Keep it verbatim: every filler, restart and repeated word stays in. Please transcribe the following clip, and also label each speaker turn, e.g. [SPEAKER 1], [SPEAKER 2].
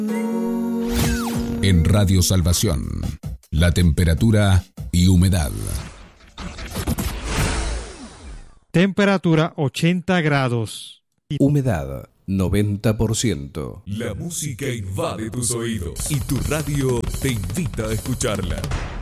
[SPEAKER 1] En Radio Salvación, la temperatura y humedad.
[SPEAKER 2] Temperatura ochenta grados.
[SPEAKER 3] Humedad noventa por ciento.
[SPEAKER 4] La música invade tus oídos y tu radio te invita a escucharla.